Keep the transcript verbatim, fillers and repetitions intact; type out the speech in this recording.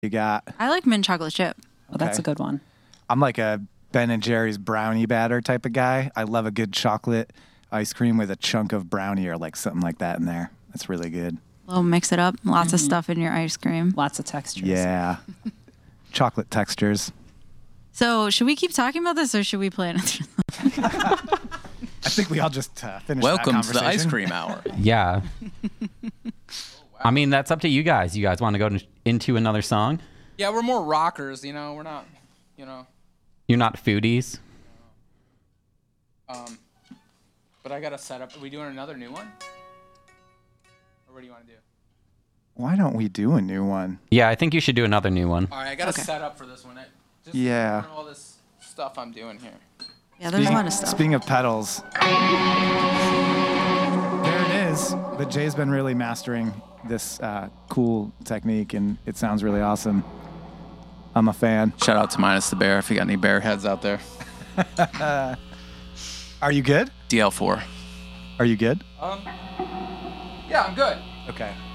You got. I like mint chocolate chip. Oh, that's a good one. I'm like a Ben and Jerry's brownie batter type of guy. I love a good chocolate ice cream with a chunk of brownie or like something like that in there. That's really good. Well, mix it up. Lots mm-hmm. of stuff in your ice cream. Lots of textures. Yeah. Chocolate textures. So should we keep talking about this or should we play another song? I think we all just uh, finished Welcome that to the ice cream hour. Yeah. I mean, that's up to you guys. You guys want to go to, into another song? Yeah, we're more rockers, you know. We're not, you know. You're not foodies? Um, but I got to set up. Are we doing another new one? Or what do you want to do? Why don't we do a new one? Yeah, I think you should do another new one. All right, I got to Okay. set up for this one. I, just Yeah. all this stuff I'm doing here. Yeah, there's Speaking, a lot of stuff. Speaking of pedals, there it is. But Jay's been really mastering this uh, cool technique, and it sounds really awesome. I'm a fan. Shout out to Minus the Bear if you got any bear heads out there. Are you good? D L four. Are you good? Um, yeah, I'm good. Okay.